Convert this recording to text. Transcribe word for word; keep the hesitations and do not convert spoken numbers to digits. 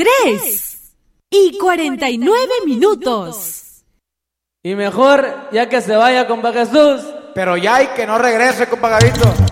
tres y cuarenta y nueve minutos. Y mejor ya que se vaya, compa Jesús. Pero ya y que no regrese, compa Gavito.